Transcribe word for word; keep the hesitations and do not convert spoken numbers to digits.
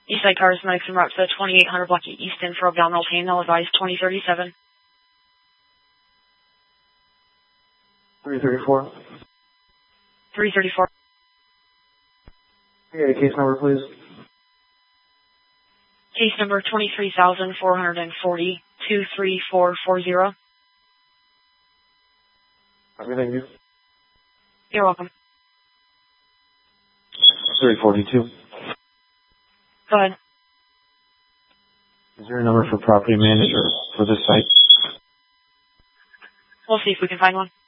Eastside cars, medics en route to twenty-eight hundred block eight Easton for abdominal pain. They'll advise twenty thirty-seven. three thirty-four. three thirty-four. Okay, case number, please. Case number twenty-three thousand four hundred forty, two three four four zero. Okay, thank you. You're welcome. three forty-two. Go ahead. Is there a number for property manager for this site? We'll see if we can find one.